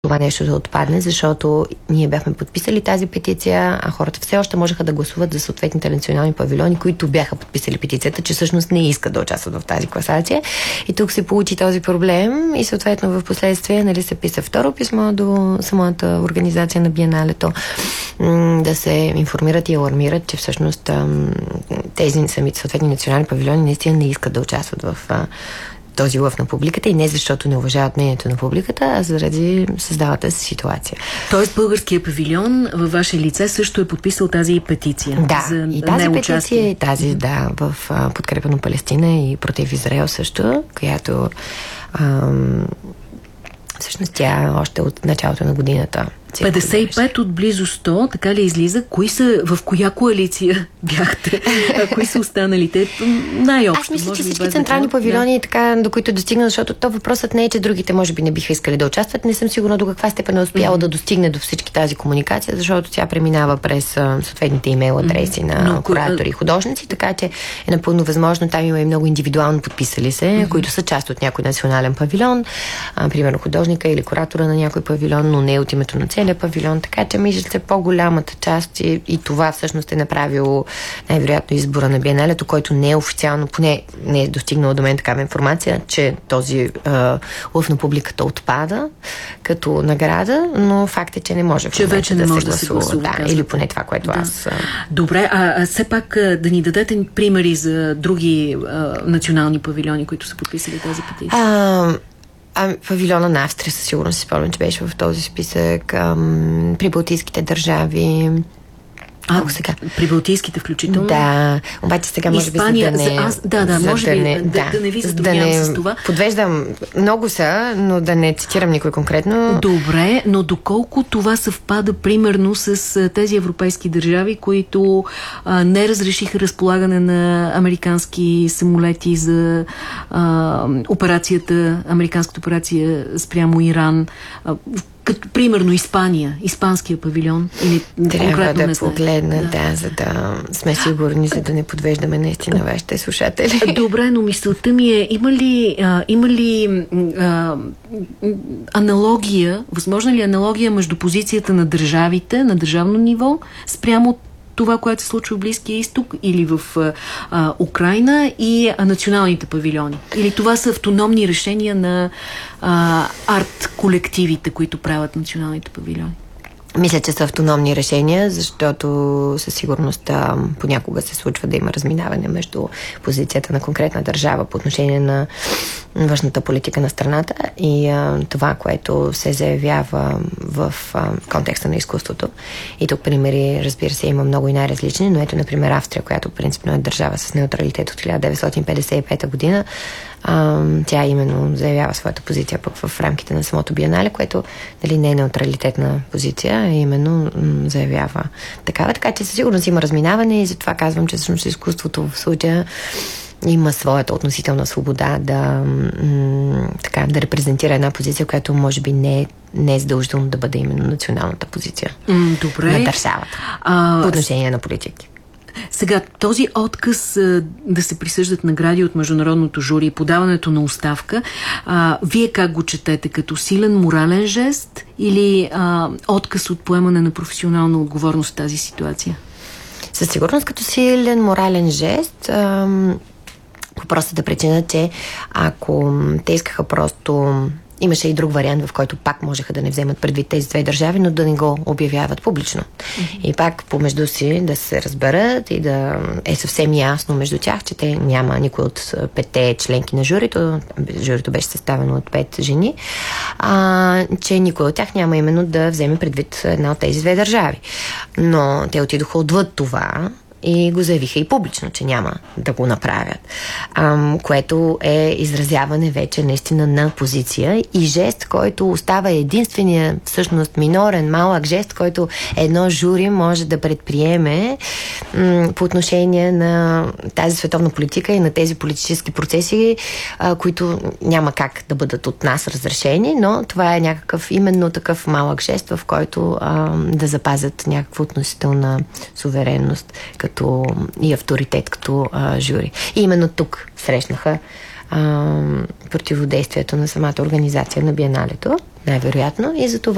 това нещо да отпадне, защото ние бяхме подписали тази петиция, а хората все още можеха да гласуват за съответните национални павилиони, които бяха подписали петицията, че всъщност не искат да участват в тази класация. И тук се получи този проблем и съответно в последствие се писа второ писмо до самата организация на Биеналето да се информират и алармират, че всъщност тези самите съответни национални павилиони наистина не искат да участват в този лъв на публиката и не защото не уважават мнението на публиката, а заради създалата се ситуация. Тоест българският павилион във ваше лице също е подписал тази петиция. Да, за и тази петиция, и тази, в подкрепа на Палестина и против Израел също, която всъщност тя още от началото на годината. 55 от близо 100, така ли излиза? В коя коалиция бяхте? Кои са останалите? Най-общо. Аз мисля, че всички централни павилиони, така, до които достигна, защото то въпросът не е, че другите може би не биха искали да участват. Не съм сигурна до каква степен е успяла да достигне до всички тази комуникация, защото тя преминава през съответните имейл адреси на куратори и художници, така че е напълно възможно. Там има и много индивидуално подписали се, които са част от някой национален павилион, примерно художника или куратора на някой павилион, но не от името на целия павилион, така че мисля, по-голямата част и това всъщност е направило най-вероятно избора на Биеналето, който не е официално, поне не е достигнал до мен такава информация, че този лъв на публиката отпада като награда, но факт е, че не може че вече не може да се гласува. Да, или поне това, което аз... Добре, а все пак да ни дадете примери за други национални павилиони, които са подписали тази петиция? Павилиона на Австрия със сигурност си спомням, че беше в този списък. При балтийските държави. При балтийските включително? Да, обаче сега може Испания, би може би да не ви затруднявам с това. Подвеждам, много са, но да не цитирам никой конкретно. Добре, но доколко това съвпада примерно с тези европейски държави, които не разрешиха разполагане на американски самолети за американската операция спрямо Иран, като примерно Испания, испанския павилион или трябва да погледна, за да сме сигурни, за да не подвеждаме наистина вашите слушатели. Добре, но мисълта ми е, има ли аналогия, възможна ли аналогия между позицията на държавите, на държавно ниво, спрямо това, което се случва в Близкия изток или в Украйна и националните павилиони? Или това са автономни решения на арт-колективите, които правят националните павилиони? Мисля, че са автономни решения, защото със сигурност понякога се случва да има разминаване между позицията на конкретна държава по отношение на външната политика на страната и това, което се заявява в контекста на изкуството. И тук примери, разбира се, има много и най-различни, но ето, например, Австрия, която принципно е държава с неутралитет от 1955 година, тя именно заявява своята позиция пък в рамките на самото Биенале, което не е неутралитетна позиция, а именно заявява такава. Така че със сигурност има разминаване и затова казвам, че всъщност изкуството в случая има своята относителна свобода да репрезентира една позиция, която може би не е задължително да бъде именно националната позиция на държавата по отношение на политики. Сега, този отказ да се присъждат награди от международното жури и подаването на оставка, вие как го четете? Като силен морален жест или отказ от поемане на професионална отговорност в тази ситуация? Със сигурност като силен морален жест, по простата причина, че ако те искаха просто... Имаше и друг вариант, в който пак можеха да не вземат предвид тези две държави, но да не го обявяват публично. И пак помежду си да се разберат и да е съвсем ясно между тях, че те няма никой от 5 членки на журито. Журито беше съставено от 5 жени, че никой от тях няма именно да вземе предвид една от тези две държави. Но те отидоха отвъд това и го заявиха и публично, че няма да го направят. Което е изразяване вече наистина на позиция и жест, който остава единствения, всъщност минорен, малък жест, който едно жури може да предприеме по отношение на тази световна политика и на тези политически процеси, които няма как да бъдат от нас разрешени, но това е някакъв именно такъв малък жест, в който да запазят някаква относителна суверенност и авторитет като жури. И именно тук срещнаха противодействието на самата организация на Биеналето, най-вероятно, и за това